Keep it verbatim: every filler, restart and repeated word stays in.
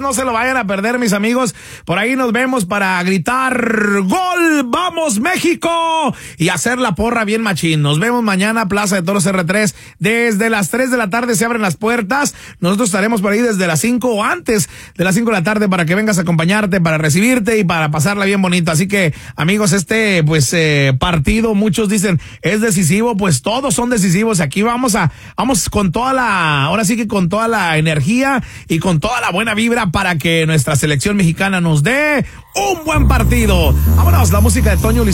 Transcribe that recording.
no se lo vayan a perder, mis amigos. Por ahí nos vemos para gritar ¡Gol! ¡Vamos, México! Y hacer la porra bien machín. Nos vemos mañana, Plaza de Toros erre tres. Desde las tres de la tarde se abren las puertas. Nosotros estaremos por ahí desde las cinco o antes de las cinco de la tarde para que vengas a acompañarte, para recibirte y para pasarla bien bonito. Así que, amigos, este pues eh, partido, muchos dicen, es decisivo. Pues todos son decisivos. Aquí vamos a, vamos con toda la, ahora sí que con toda la energía y con toda la buena vibra para que nuestra selección mexicana nos dé un buen partido. Vámonos, la música de Toño Lis-